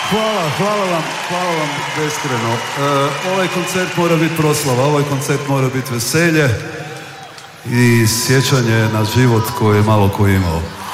Hvala vam beskreno. Ovaj koncert mora biti proslava, ovaj koncert mora biti veselje i sjećanje na život koji je malo ko imao.